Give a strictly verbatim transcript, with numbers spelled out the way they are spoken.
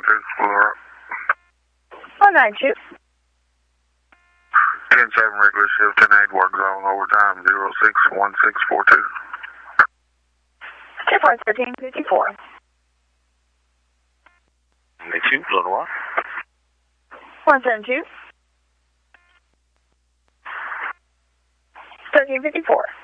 two, Laura. one nine two. ten seven regular shift, ten eight work zone, overtime, zero six one six four two. two four thirteen fifty-four. two, Lenoir. one seven two. thirteen fifty-four.